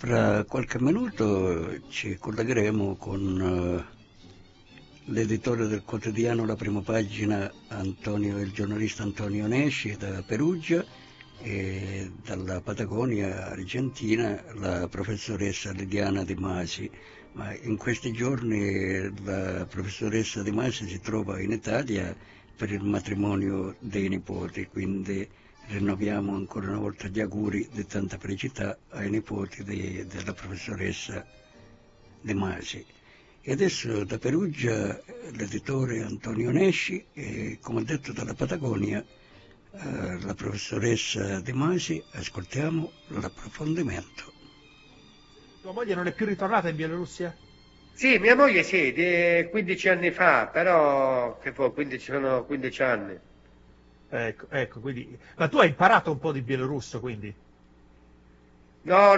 Fra qualche minuto ci collegheremo con l'editore del quotidiano La Prima Pagina, il giornalista Antonio Nesci da Perugia, e dalla Patagonia argentina la professoressa Liliana Di Masi. Ma in questi giorni la professoressa Di Masi si trova in Italia per il matrimonio dei nipoti, quindi rinnoviamo ancora una volta gli auguri di tanta felicità ai nipoti della professoressa De Masi. E adesso da Perugia l'editore Antonio Nesci e, come ho detto, dalla Patagonia la professoressa De Masi. Ascoltiamo l'approfondimento. Tua moglie non è più ritornata in Bielorussia? Sì, mia moglie sì, di 15 anni fa, però che poi 15 sono 15 anni. Ecco, quindi. Ma tu hai imparato un po' di bielorusso, quindi? No,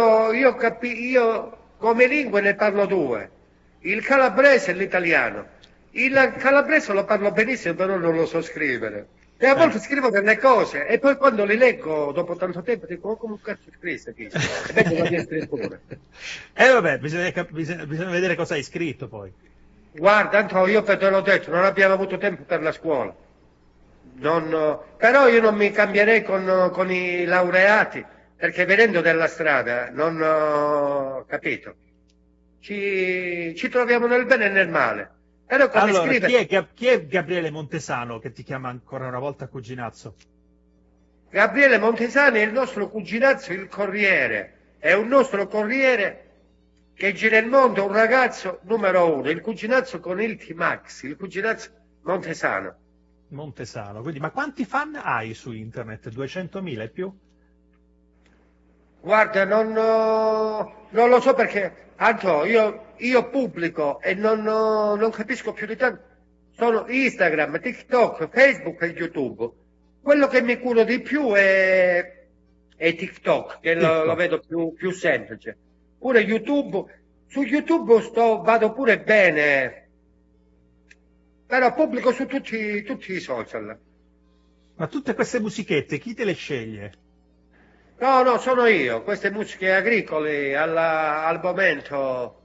io come lingue ne parlo due, il calabrese e l'italiano. Il calabrese lo parlo benissimo, però non lo so scrivere. E a volte scrivo delle cose e poi quando li leggo dopo tanto tempo dico, oh, come cazzo scrisse? E vedo la mia scrittura. Vabbè, bisogna vedere cosa hai scritto poi. Guarda, Antonio, io te l'ho detto, non abbiamo avuto tempo per la scuola. Però io non mi cambierei con i laureati, perché venendo dalla strada non ho capito. Ci troviamo nel bene e nel male. Però come Allora, scrive chi è Gabriele Montesano che ti chiama ancora una volta cuginazzo? Gabriele Montesani è il nostro cuginazzo, il Corriere. È un nostro Corriere che gira il mondo, un ragazzo numero uno, il cuginazzo con il T-Max, il cuginazzo Montesano. Montesano, quindi, ma quanti fan hai su internet? 200.000 e più? Guarda, non lo so perché, Anto, io pubblico e non capisco più di tanto. Sono Instagram, TikTok, Facebook e YouTube. Quello che mi curo di più è TikTok, che lo vedo più semplice. Pure YouTube, su YouTube vado pure bene, però pubblico su tutti i social. Ma tutte queste musichette, chi te le sceglie? No, sono io, queste musiche agricole al momento.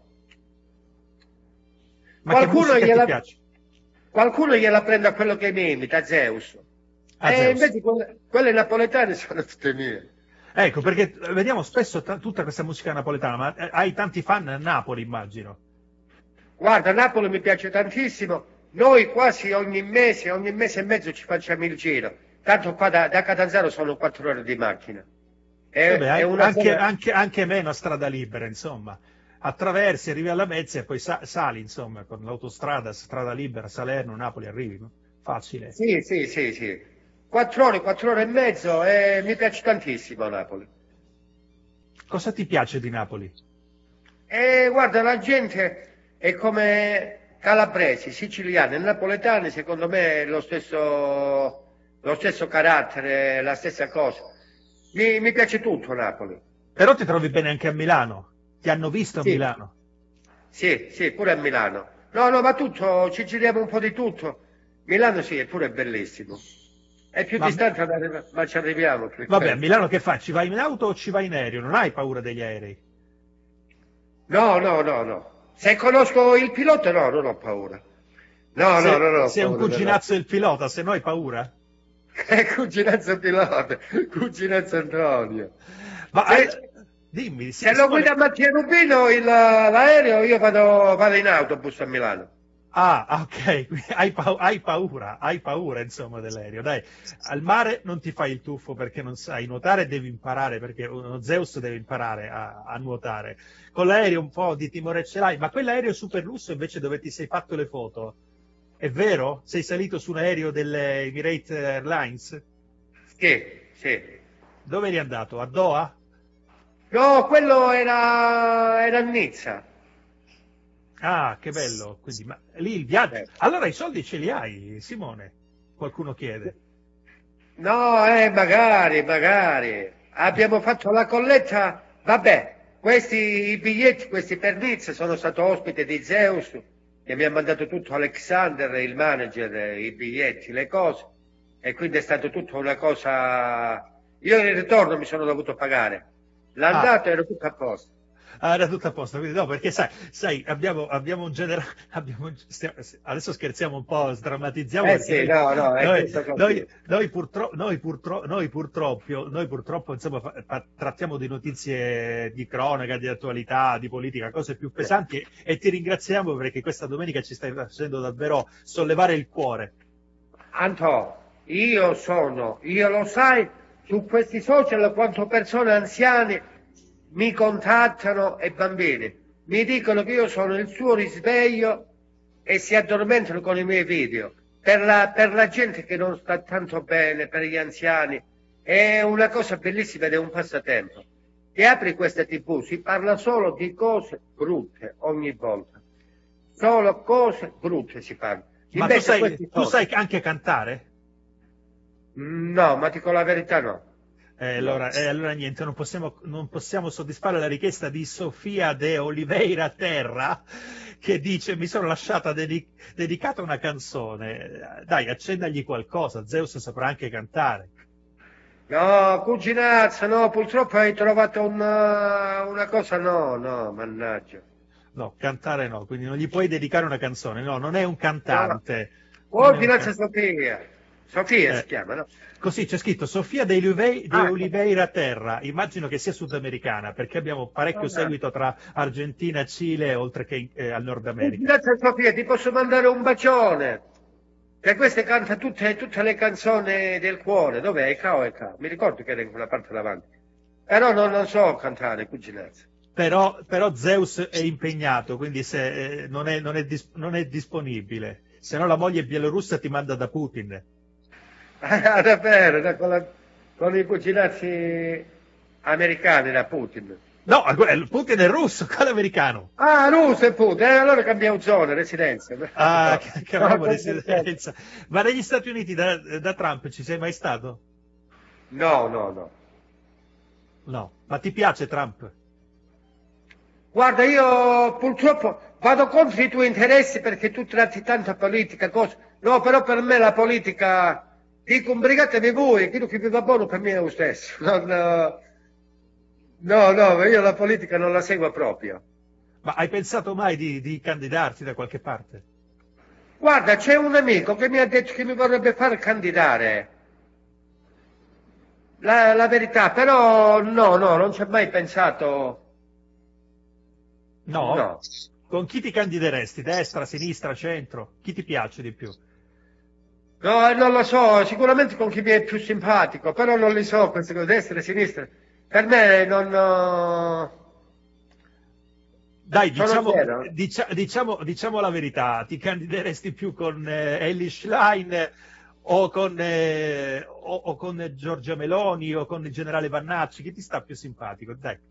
Ma che musica ti piace? Qualcuno gliela prende a quello che mi imita, Zeus. Zeus. Invece quelle napoletane sono tutte mie. Ecco, perché vediamo spesso tutta questa musica napoletana, ma hai tanti fan a Napoli, immagino. Guarda, Napoli mi piace tantissimo. Noi quasi ogni mese e mezzo ci facciamo il giro. Tanto qua da Catanzaro sono 4 ore di macchina. Anche meno a strada libera, insomma. Attraversi, arrivi alla Mezza e poi sali, insomma, con l'autostrada, strada libera, Salerno, Napoli, arrivi, no? Facile. Sì. 4 ore e mezzo e mi piace tantissimo Napoli. Cosa ti piace di Napoli? Guarda, la gente è come calabresi, siciliani e napoletani, secondo me è lo stesso carattere, la stessa cosa. Mi piace tutto Napoli. Però ti trovi bene anche a Milano? Ti hanno visto a Milano? Sì, pure a Milano. No, ma tutto, ci giriamo un po' di tutto. Milano sì, è pure bellissimo. È più distante, ma ci arriviamo. Vabbè, a Milano che fai? Ci vai in auto o ci vai in aereo? Non hai paura degli aerei? No. Se conosco il pilota, no, non ho paura. No. Sei un cuginazzo del pilota, se no hai paura? Cuginazzo pilota, cuginazzo Antonio. Ma dimmi, se lo guida Mattia Rubino l'aereo, io vado in autobus a Milano. Ah, ok, hai paura insomma dell'aereo, dai. Al mare non ti fai il tuffo perché non sai nuotare, devi imparare, perché uno Zeus deve imparare a nuotare. Con l'aereo un po' di timore ce l'hai, ma quell'aereo super lusso invece dove ti sei fatto le foto, è vero? Sei salito su un aereo delle Emirates Airlines? Sì. Dove eri andato? A Doha? No, quello era a Nizza. Ah, che bello. Quindi, ma lì il viaggio. Allora i soldi ce li hai, Simone? Qualcuno chiede. No, magari. Abbiamo fatto la colletta. Vabbè, i biglietti, questi per Nizza, sono stato ospite di Zeus, che mi ha mandato tutto Alexander, il manager, i biglietti, le cose. E quindi è stato tutto una cosa. Io in ritorno mi sono dovuto pagare. L'andata era tutto a posto. Ah, era tutto a posto, quindi no, perché sai, abbiamo un adesso scherziamo un po', sdrammatizziamo, perché Sì, no, è giusto così. noi purtroppo, insomma, trattiamo di notizie di cronaca, di attualità, di politica, cose più pesanti, e ti ringraziamo perché questa domenica ci stai facendo davvero sollevare il cuore. Anto, io lo sai, su questi social quanto persone anziane mi contattano e bambini mi dicono che io sono il suo risveglio e si addormentano con i miei video. Per la gente che non sta tanto bene, per gli anziani, è una cosa bellissima ed è un passatempo. Ti apri questa TV, si parla solo di cose brutte ogni volta. Solo cose brutte si parla. Ma tu sai anche cantare? No, ma dico la verità, no. Allora niente, non possiamo soddisfare la richiesta di Sofia de Oliveira Terra, che dice: mi sono lasciata dedicata una canzone. Dai, accendagli qualcosa, Zeus saprà anche cantare. No, cuginazza, no, purtroppo hai trovato una cosa, no, mannaggia. No, cantare no, quindi non gli puoi dedicare una canzone, no, non è un cantante. Ordinanza Sofia. Sofia si chiama, no? Così c'è scritto Sofia de Oliveira Terra, immagino che sia sudamericana, perché abbiamo parecchio seguito tra Argentina e Cile, oltre che al Nord America. Grazie Sofia, ti posso mandare un bacione, che questa canta tutte le canzoni del cuore. Dov'è? Eka? Mi ricordo che era in quella parte davanti. Però non so cantare, cuginazza. Però Zeus è impegnato, quindi se non è disponibile, se no la moglie bielorussa ti manda da Putin. Davvero, con i cuginazzi americani da Putin. No, Putin è russo, quello americano. Ah, russo e Putin, allora cambiamo zona, residenza. Ah, cambiamo residenza. Ma negli Stati Uniti da Trump ci sei mai stato? No. No, ma ti piace Trump? Guarda, io purtroppo vado contro i tuoi interessi perché tu tratti tanta politica, cosa. No, però per me la politica, dico, imbrigatevi voi, quello che vi va buono per me è lo stesso. No, io la politica non la seguo proprio. Ma hai pensato mai di candidarti da qualche parte? Guarda, c'è un amico che mi ha detto che mi vorrebbe far candidare. La verità, però no, non ci ho mai pensato. No? Con chi ti candideresti? Destra, sinistra, centro? Chi ti piace di più? No, non lo so, sicuramente con chi mi è più simpatico, però non li so, queste cose, destra e sinistra. Per me non. Dai, diciamo la verità, ti candideresti più con Elly Schlein o con Giorgia Meloni o con il generale Vannacci? Chi ti sta più simpatico? Dai.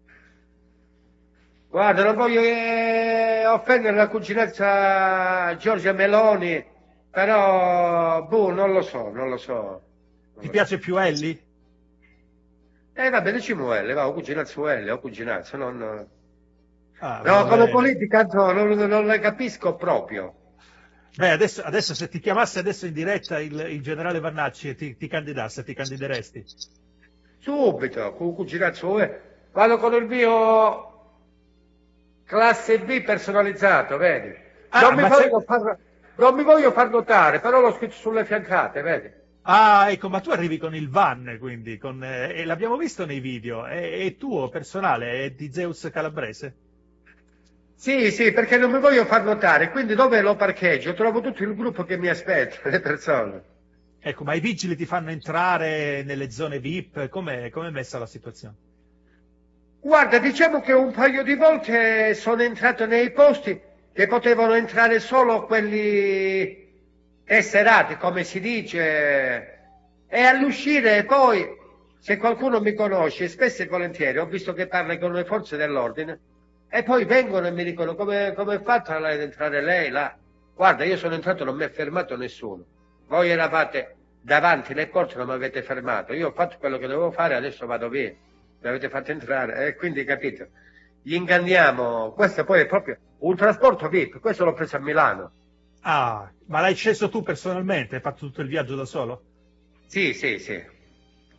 Guarda, non voglio offendere la cuginazza Giorgia Meloni, però, non lo so. Ti piace più Elly? Vabbè, diciamo L, va, o cuginazzo L, o cuginazzo, non. No, come politica non la capisco proprio. Beh, adesso se ti chiamasse adesso in diretta il generale Vannacci e ti candidasse, ti candideresti? Subito, con cuginazzo L, vado con il mio classe B personalizzato, vedi? Non mi voglio far notare, però l'ho scritto sulle fiancate, vedi? Ah, ecco, ma tu arrivi con il van, quindi, e l'abbiamo visto nei video, è tuo, personale, è di Zeus Calabrese? Sì, perché non mi voglio far notare, quindi dove lo parcheggio? Trovo tutto il gruppo che mi aspetta, le persone. Ecco, ma i vigili ti fanno entrare nelle zone VIP? Com'è messa la situazione? Guarda, diciamo che un paio di volte sono entrato nei posti che potevano entrare solo quelli tesserati, come si dice, e all'uscire poi, se qualcuno mi conosce, spesso e volentieri, ho visto che parla con le forze dell'ordine, e poi vengono e mi dicono come è fatta ad entrare lei là? Guarda, io sono entrato, non mi ha fermato nessuno. Voi eravate davanti le porte, non mi avete fermato. Io ho fatto quello che dovevo fare, adesso vado via. Mi avete fatto entrare, e quindi capito? Gli inganniamo. Questo poi è proprio un trasporto VIP, questo l'ho preso a Milano. Ah, ma l'hai sceso tu personalmente? Hai fatto tutto il viaggio da solo? Sì.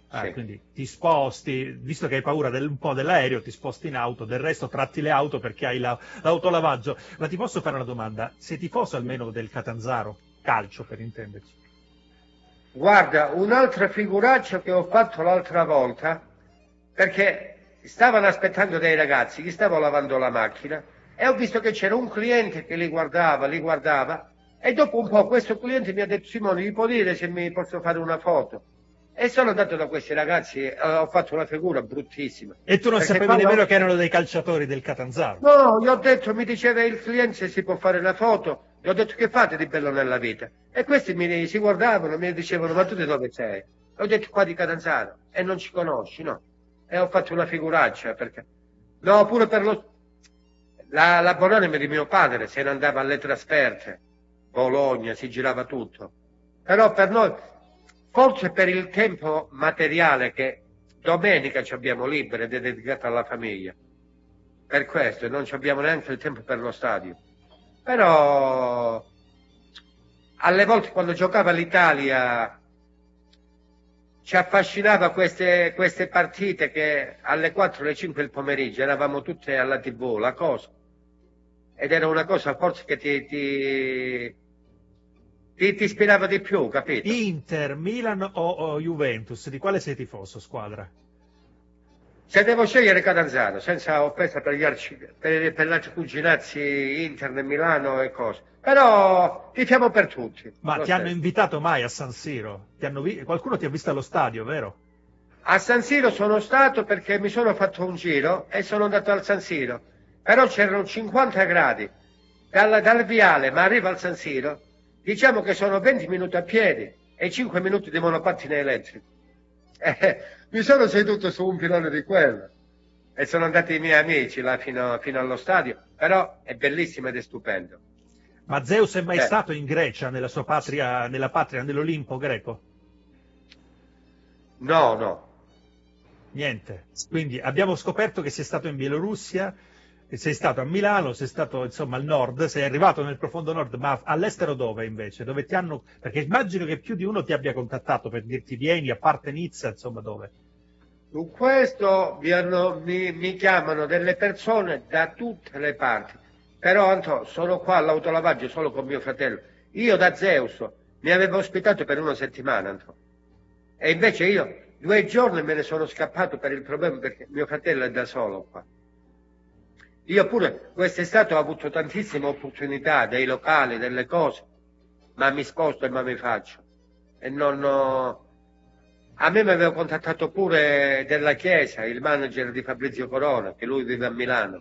Sì. Quindi ti sposti, visto che hai paura un po' dell'aereo, ti sposti in auto, del resto tratti le auto perché hai l'autolavaggio. Ma ti posso fare una domanda? Sei tifoso almeno del Catanzaro? Calcio, per intenderci. Guarda, un'altra figuraccia che ho fatto l'altra volta, perché stavano aspettando dei ragazzi, gli stavo lavando la macchina e ho visto che c'era un cliente che li guardava e dopo un po' questo cliente mi ha detto: Simone, gli può dire se mi posso fare una foto? E sono andato da questi ragazzi e ho fatto una figura bruttissima. E tu non Perché sapevi nemmeno che erano dei calciatori del Catanzaro? No, gli ho detto, mi diceva il cliente se si può fare una foto, gli ho detto: che fate di bello nella vita? E questi si guardavano, mi dicevano: ma tu di dove sei? E ho detto: qua di Catanzaro. E non ci conosci, no? E ho fatto una figuraccia, perché... No, pure per l'abbonamento di mio padre, se ne andava alle trasferte, Bologna, si girava tutto. Però per noi, forse per il tempo materiale che domenica ci abbiamo libero ed è dedicata alla famiglia, per questo non ci abbiamo neanche il tempo per lo stadio. Però alle volte quando giocava l'Italia ci affascinava queste partite che alle 4 alle 5 del pomeriggio eravamo tutte alla TV, la cosa. Ed era una cosa forse che ti ispirava di più, capito? Inter, Milan o Juventus? Di quale sei tifoso, squadra? Se devo scegliere Catanzaro, senza offesa per gli per gli arcicuginazzi Inter e Milano e cose, però tifiamo per tutti. Ma ti hanno invitato mai a San Siro? Qualcuno ti ha visto allo stadio, vero? A San Siro sono stato perché mi sono fatto un giro e sono andato al San Siro, però c'erano 50 gradi dal viale, ma arrivo al San Siro, diciamo che sono 20 minuti a piedi e 5 minuti di monopattino elettrico. Mi sono seduto su un pilone di quello e sono andati i miei amici là fino allo stadio, però è bellissimo ed è stupendo. Ma Zeus è mai stato in Grecia, nella sua patria, nella patria dell'Olimpo greco? No. Niente. Quindi abbiamo scoperto che sei stato in Bielorussia, sei stato a Milano, sei stato insomma al nord, sei arrivato nel profondo nord, ma all'estero dove invece? Dove ti hanno... Perché immagino che più di uno ti abbia contattato per dirti vieni, a parte Nizza, insomma dove? Su questo mi chiamano delle persone da tutte le parti, però Anto, sono qua all'autolavaggio solo con mio fratello. Io da Zeus mi avevo ospitato per una settimana, Anto. E invece io 2 giorni me ne sono scappato per il problema perché mio fratello è da solo qua. Io pure quest'estate ho avuto tantissime opportunità, dei locali, delle cose, ma mi sposto e ma mi faccio. E non ho... A me mi aveva contattato pure della Chiesa, il manager di Fabrizio Corona, che lui vive a Milano.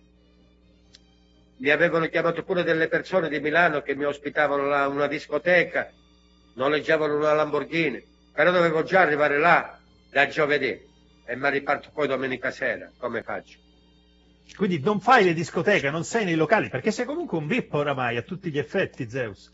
Mi avevano chiamato pure delle persone di Milano che mi ospitavano là una discoteca, noleggiavano una Lamborghini, però dovevo già arrivare là da giovedì e mi riparto poi domenica sera, come faccio? Quindi non fai le discoteche, non sei nei locali, perché sei comunque un VIP oramai a tutti gli effetti, Zeus.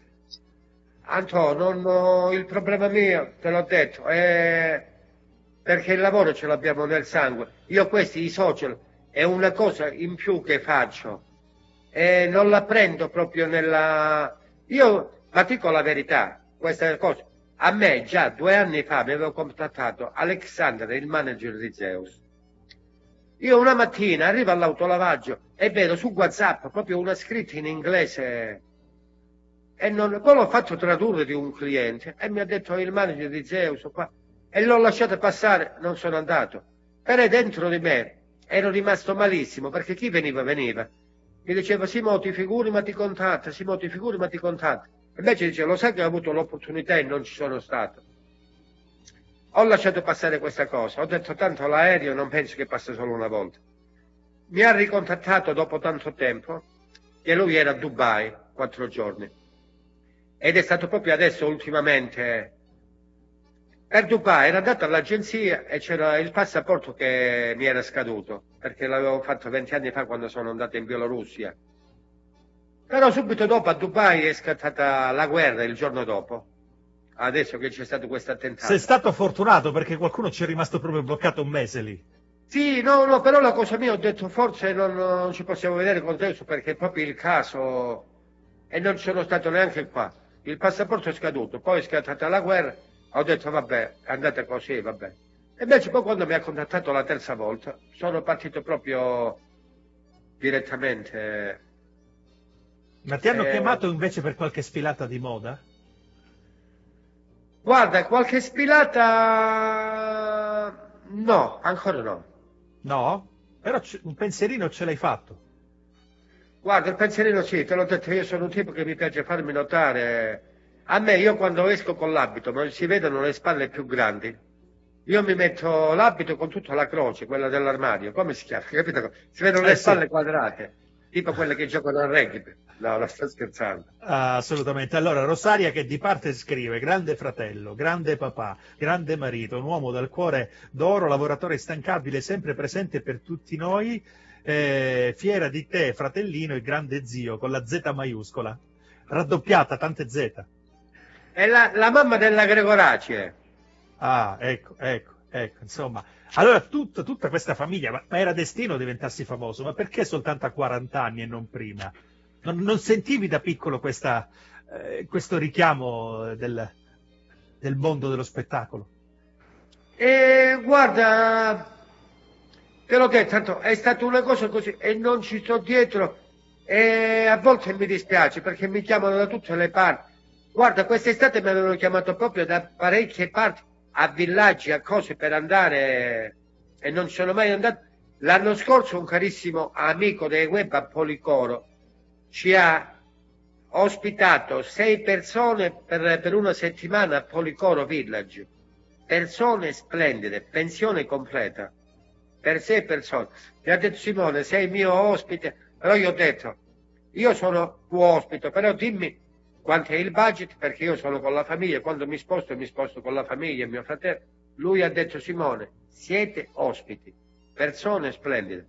Anto, il problema mio, te l'ho detto, è perché il lavoro ce l'abbiamo nel sangue. Io i social, è una cosa in più che faccio e non la prendo proprio nella... ma dico la verità, questa cosa. A me già 2 anni fa mi avevo contattato Alexander, il manager di Zeus. Io una mattina arrivo all'autolavaggio e vedo su WhatsApp proprio una scritta in inglese e poi l'ho fatto tradurre di un cliente e mi ha detto il manager di Zeus qua e l'ho lasciato passare, non sono andato. Però dentro di me ero rimasto malissimo perché chi veniva. Mi diceva: Simo, ti figuri ma ti contatta, Simo, ti figuri ma ti contatta. Invece dice: lo sai che ho avuto l'opportunità e non ci sono stato. Ho lasciato passare questa cosa, ho detto tanto l'aereo non penso che passa solo una volta. Mi ha ricontattato dopo tanto tempo, che lui era a Dubai 4 giorni, ed è stato proprio adesso ultimamente per Dubai, era andato all'agenzia e c'era il passaporto che mi era scaduto, perché l'avevo fatto 20 anni fa quando sono andato in Bielorussia. Però subito dopo a Dubai è scattata la guerra il giorno dopo. Adesso che c'è stato questo attentato. Sei stato fortunato perché qualcuno ci è rimasto proprio bloccato un mese lì. Sì, no, però la cosa mia ho detto forse non ci possiamo vedere con te perché è proprio il caso e non sono stato neanche qua. Il passaporto è scaduto, poi è scattata la guerra, ho detto vabbè, andate così, vabbè. E invece poi quando mi ha contattato la terza volta, sono partito proprio direttamente. Ma ti hanno chiamato invece per qualche sfilata di moda? Guarda, qualche sfilata no, ancora no. No? Però un pensierino ce l'hai fatto. Guarda, il pensierino sì, te l'ho detto, io sono un tipo che mi piace farmi notare. A me, io quando esco con l'abito, non si vedono le spalle più grandi. Io mi metto l'abito con tutta la croce, quella dell'armadio, come si chiama? Capito? Si vedono le spalle Sì. quadrate, tipo quelle che giocano al rugby. No, sto scherzando. Assolutamente. Allora, Rosaria che di parte scrive: grande fratello, grande papà, grande marito, un uomo dal cuore d'oro, lavoratore instancabile, sempre presente per tutti noi, fiera di te, fratellino e grande zio, con la Z maiuscola, raddoppiata, tante Z. È la mamma della Gregorace. Ah, ecco, insomma. Allora, tutta questa famiglia, ma era destino diventarsi famoso, ma perché soltanto a 40 anni e non prima? Non sentivi da piccolo questo richiamo del mondo dello spettacolo? E guarda, te l'ho detto, tanto è stata una cosa così e non ci sto dietro e a volte mi dispiace perché mi chiamano da tutte le parti. Guarda, quest'estate mi avevano chiamato proprio da parecchie parti, a villaggi, a cose per andare e non ci sono mai andato. L'anno scorso un carissimo amico dei web a Policoro ci ha ospitato 6 persone per una settimana a Policoro Village. Persone splendide, pensione completa per 6 persone. Mi ha detto Simone, sei mio ospite, però io ho detto, io sono tuo ospite, però dimmi quanto è il budget, perché io sono con la famiglia, quando mi sposto con la famiglia e mio fratello. Lui ha detto Simone, siete ospiti, persone splendide.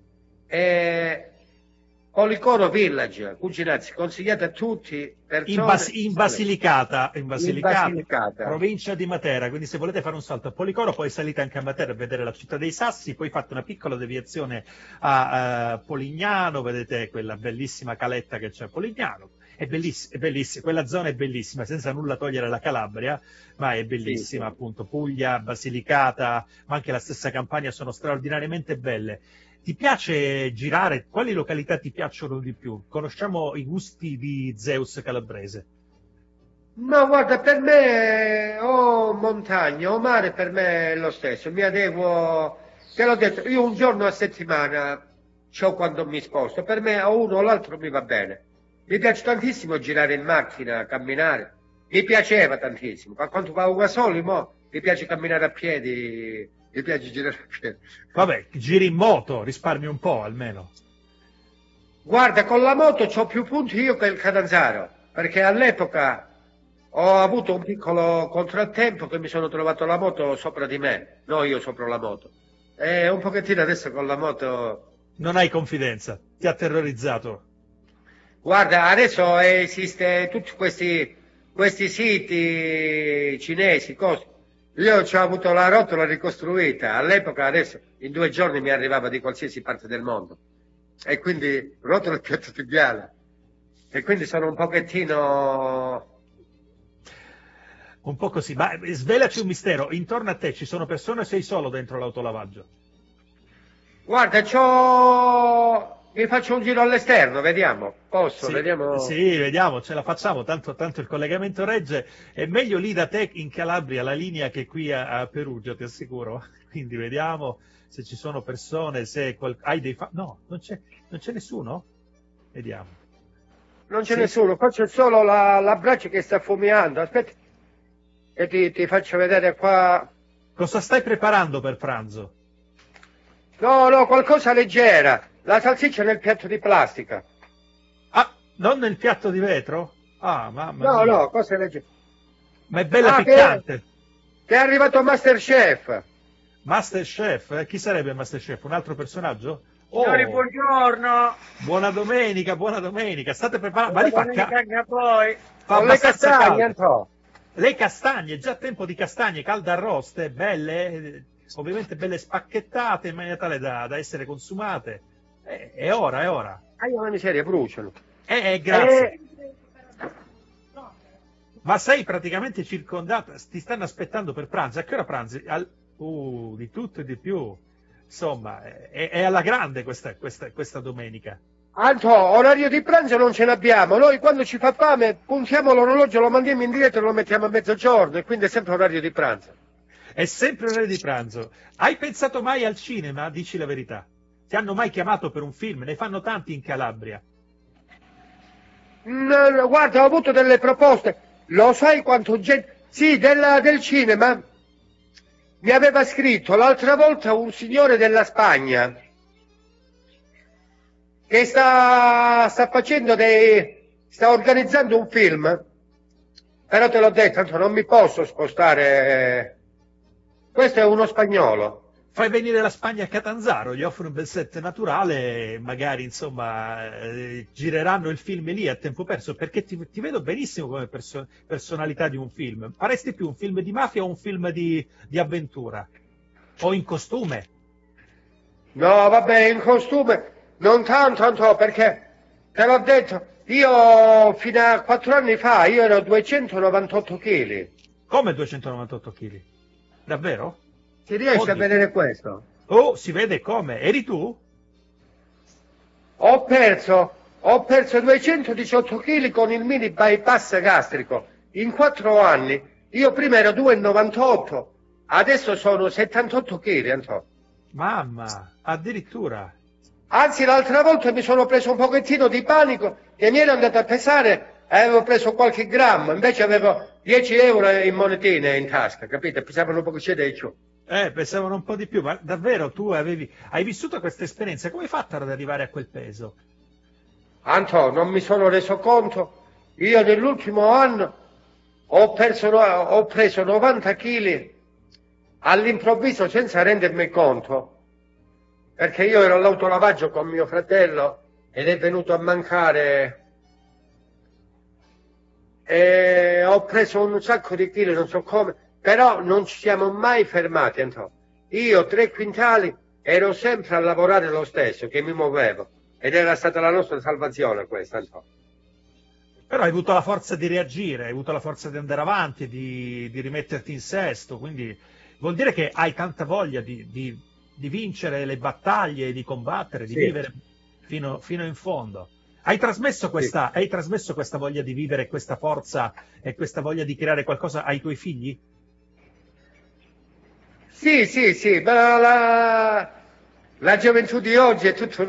Policoro Village, Cucinazzi, consigliate a tutti, persone In Basilicata, in Basilicata. provincia di Matera, quindi se volete fare un salto a Policoro poi salite anche a Matera a vedere la città dei Sassi, poi fate una piccola deviazione a Polignano, vedete quella bellissima caletta che c'è a Polignano, è bellissima, quella zona è bellissima, senza nulla togliere alla Calabria, ma è bellissima, Sì. appunto, Puglia, Basilicata, ma anche la stessa Campania sono straordinariamente belle. Ti piace girare? Quali località ti piacciono di più? Conosciamo i gusti di Zeus Calabrese. No, guarda, per me o montagna o mare per me è lo stesso, mi adeguo, te l'ho detto, io un giorno a settimana c'ho quando mi sposto, per me o uno o l'altro mi va bene. Mi piace tantissimo girare in macchina, camminare, mi piaceva tantissimo, ma quando vado da soli, mi piace camminare a piedi, mi piace girare a piedi. Vabbè, giri in moto, risparmi un po' almeno. Guarda, con la moto c'ho più punti io che il Catanzaro, perché all'epoca ho avuto un piccolo contrattempo che mi sono trovato la moto sopra di me, no io sopra la moto. E un pochettino adesso con la moto. Non hai confidenza, ti ha terrorizzato. Guarda, adesso esiste tutti questi siti cinesi, cose. Io ci ho avuto la rotola ricostruita, all'epoca adesso in 2 giorni mi arrivava di qualsiasi parte del mondo. E quindi rotola e piatto tibiale. E quindi sono un pochettino. Un po' così, ma svelaci un mistero, intorno a te ci sono persone o sei solo dentro l'autolavaggio? Guarda, mi faccio un giro all'esterno, vediamo. Posso, Sì, vediamo. sì, vediamo, ce la facciamo, tanto il collegamento regge, è meglio lì da te in Calabria la linea che qui a Perugia, ti assicuro, quindi vediamo se ci sono persone, se hai dei no, non c'è nessuno? Vediamo. Non c'è Sì. nessuno, qua c'è solo la braccia che sta fumeando, aspetta, e ti faccio vedere qua. Cosa stai preparando per pranzo? No, qualcosa leggera, la salsiccia nel piatto di plastica. Ah, non nel piatto di vetro? Ah, mamma mia. No, cosa leggera. Ma è bella piccante. Che è arrivato Masterchef. Masterchef? Chi sarebbe Masterchef? Un altro personaggio? Signori, buongiorno. Buona domenica. State preparando? Ma li fa anche a voi. Con le castagne, Antonio. Le castagne, già tempo di castagne calda arroste, belle, ovviamente belle spacchettate in maniera tale da essere consumate. È ora. Io la miseria, bruciano. Grazie. Ma sei praticamente circondata, ti stanno aspettando per pranzo. A che ora pranzi? Di tutto e di più. Insomma, è alla grande questa domenica. Anto, orario di pranzo non ce l'abbiamo. Noi quando ci fa fame puntiamo l'orologio, lo mandiamo indietro e lo mettiamo a mezzogiorno e quindi è sempre orario di pranzo. È sempre orario di pranzo. Hai pensato mai al cinema? Dici la verità. Ti hanno mai chiamato per un film? Ne fanno tanti in Calabria. No, guarda, ho avuto delle proposte. Lo sai quanto gente... Sì, del cinema. Mi aveva scritto l'altra volta un signore della Spagna che sta facendo sta organizzando un film, però te l'ho detto, tanto non mi posso spostare. Questo è uno spagnolo. Fai venire la Spagna a Catanzaro, gli offri un bel set naturale, magari insomma gireranno il film lì a tempo perso, perché ti vedo benissimo come personalità di un film. Faresti più un film di mafia o un film di avventura? O in costume? No, vabbè, in costume non tanto, Anto, perché te l'ho detto, io fino a 4 anni fa io ero 298 kg. Come 298 kg? Davvero? Ti riesci a vedere questo? Oh, si vede come? Eri tu? Ho perso 218 kg con il mini bypass gastrico. In 4 anni, io prima ero 2,98, adesso sono 78 kg, Anto. Mamma, addirittura. Anzi, l'altra volta mi sono preso un pochettino di panico e mi ero andato a pesare e avevo preso qualche grammo, invece avevo 10 euro in monetine in tasca, capite? Pesavano un pochettino di più. Pensavano un po' di più, ma davvero tu hai vissuto questa esperienza, come hai fatto ad arrivare a quel peso? Anto, non mi sono reso conto, io nell'ultimo anno ho preso 90 kg all'improvviso senza rendermi conto, perché io ero all'autolavaggio con mio fratello ed è venuto a mancare e ho preso un sacco di chili, non so come, però non ci siamo mai fermati, Antonio. Io 3 quintali ero sempre a lavorare lo stesso, che mi muovevo, ed era stata la nostra salvazione questa, Antonio. Però hai avuto la forza di reagire, hai avuto la forza di andare avanti, di rimetterti in sesto, quindi vuol dire che hai tanta voglia di vincere le battaglie, di combattere, di vivere fino in fondo. Hai trasmesso questa voglia di vivere, questa forza e questa voglia di creare qualcosa ai tuoi figli? Sì, ma la gioventù di oggi è tutta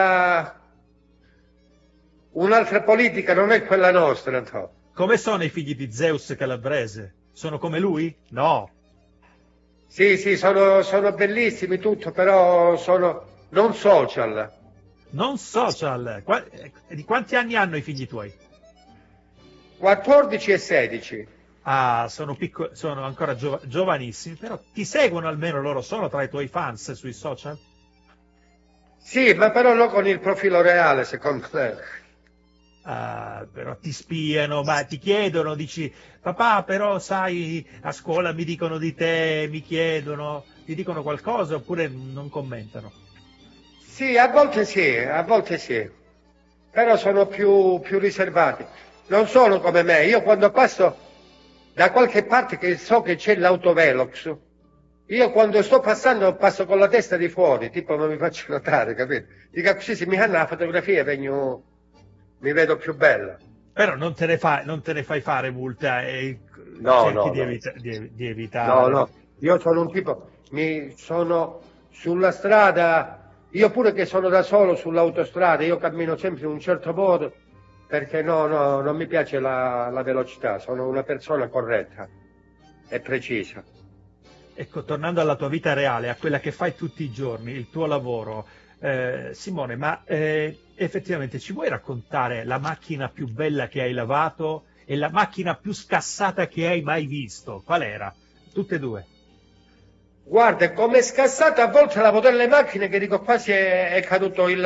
un'altra politica, non è quella nostra, Antonio. Come sono i figli di Zeus Calabrese? Sono come lui? No. Sì, sono bellissimi tutto, però sono non social. Non social? Di quanti anni hanno i figli tuoi? 14 e 16. Ah, sono ancora giovanissimi, però ti seguono almeno loro, sono tra i tuoi fans sui social? Sì, ma però non con il profilo reale, secondo me. Ah, però ti spiano, ma ti chiedono, dici, papà, però sai, a scuola mi dicono di te, mi chiedono, ti dicono qualcosa oppure non commentano? Sì, a volte sì, però sono più riservati. Non sono come me, io quando passo da qualche parte che so che c'è l'autovelox, io quando sto passando passo con la testa di fuori, tipo non mi faccio notare, capito? Dico così se mi fanno la fotografia mi vedo più bella. Però non te ne fai fare multa e No. di evitare. No, io sono un tipo, sono sulla strada, io pure che sono da solo sull'autostrada, io cammino sempre in un certo modo, perché non mi piace la velocità, sono una persona corretta e precisa. Ecco, tornando alla tua vita reale, a quella che fai tutti i giorni, il tuo lavoro, Simone, ma effettivamente ci vuoi raccontare la macchina più bella che hai lavato e la macchina più scassata che hai mai visto? Qual era? Tutte e due. Guarda, come scassata a volte lavo delle macchine che dico quasi è caduto il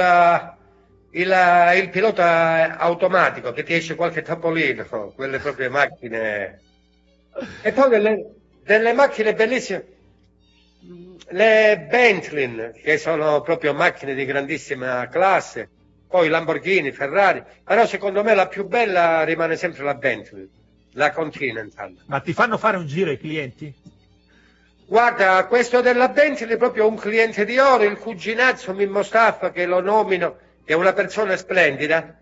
pilota automatico, che ti esce qualche tapolino, quelle proprie macchine. E poi delle macchine bellissime, le Bentley, che sono proprio macchine di grandissima classe, poi Lamborghini, Ferrari, però secondo me la più bella rimane sempre la Bentley, la Continental. Ma ti fanno fare un giro i clienti? Guarda, questo della Bentley è proprio un cliente di oro, il cuginazzo Mimmo Staffa, che lo nomino, che è una persona splendida.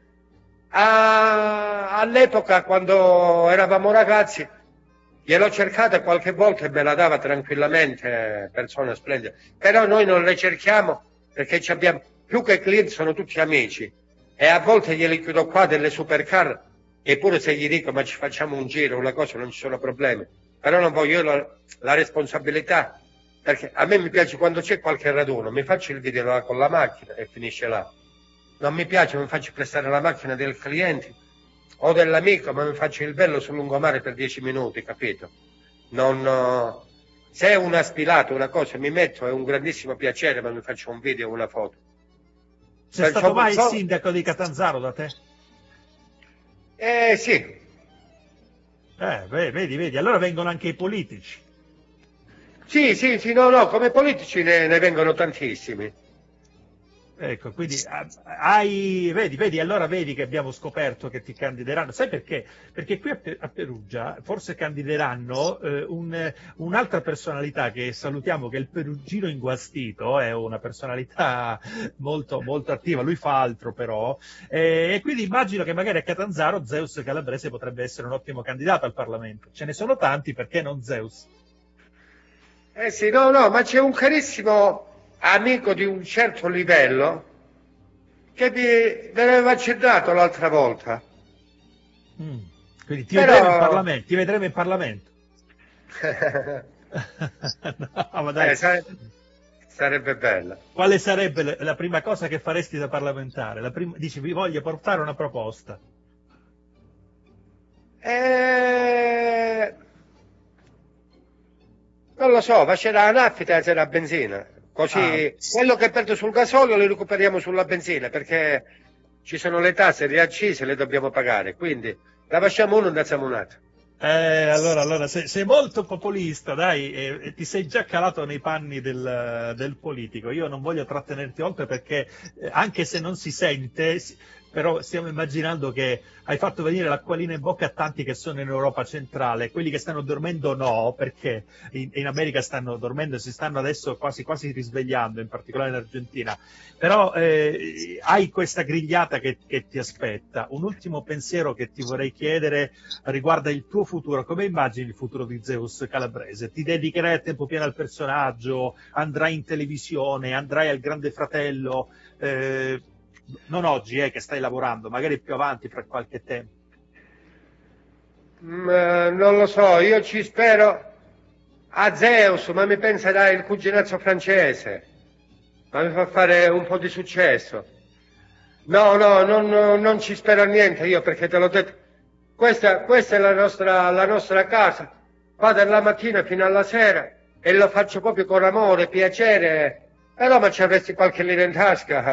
All'epoca, quando eravamo ragazzi, gliel'ho cercata qualche volta e me la dava tranquillamente, persona splendida. Però noi non le cerchiamo perché ci abbiamo, più che clienti sono tutti amici. E a volte glieli chiudo qua delle supercar, eppure se gli dico ma ci facciamo un giro, una cosa, non ci sono problemi. Però non voglio io la responsabilità, perché a me mi piace quando c'è qualche raduno, mi faccio il video là con la macchina e finisce là. Non mi piace, mi faccio prestare la macchina del cliente o dell'amico, ma mi faccio il bello sul lungomare per 10 minuti, capito? Non, se è una sfilata, una cosa, mi metto, è un grandissimo piacere, ma mi faccio un video o una foto. C'è stato mai il sindaco di Catanzaro da te? Sì. Vedi, allora vengono anche i politici. Sì, no, come politici ne vengono tantissimi. Ecco, quindi allora vedi che abbiamo scoperto che ti candideranno. Sai perché? Perché qui a Perugia forse candideranno un'altra personalità che salutiamo, che è il perugino inguastito, è una personalità molto, molto attiva, lui fa altro però, e quindi immagino che magari a Catanzaro Zeus Calabrese potrebbe essere un ottimo candidato al Parlamento. Ce ne sono tanti, perché non Zeus? Sì, no, ma c'è un carissimo amico di un certo livello che mi aveva accennato l'altra volta. Quindi ti vedremo in Parlamento. No, ma dai. Sarebbe bella. Quale sarebbe la prima cosa che faresti da parlamentare? Dici, vi voglio portare una proposta. Non lo so, faceva la nafta e la benzina. Così quello che perdo sul gasolio lo recuperiamo sulla benzina, perché ci sono le tasse, le accise, le dobbiamo pagare. Quindi la facciamo uno e ne facciamo un altro. Allora sei molto populista, dai, e ti sei già calato nei panni del politico. Io non voglio trattenerti oltre perché, anche se non si sente, però stiamo immaginando che hai fatto venire l'acquolina in bocca a tanti che sono in Europa centrale, quelli che stanno dormendo no, perché in America stanno dormendo e si stanno adesso quasi risvegliando, in particolare in Argentina. Però hai questa grigliata che ti aspetta. Un ultimo pensiero che ti vorrei chiedere riguarda il tuo futuro. Come immagini il futuro di Zeus Calabrese? Ti dedicherai a tempo pieno al personaggio? Andrai in televisione? Andrai al Grande Fratello? Non oggi, che stai lavorando, magari più avanti, fra qualche tempo. Non lo so, io ci spero a Zeus, ma mi pensa dai il cuginazzo francese, ma mi fa fare un po' di successo. No, non ci spero a niente io, perché te l'ho detto, questa è la nostra casa, qua dalla mattina fino alla sera, e lo faccio proprio con amore, piacere, però ma ci avresti qualche lira in tasca.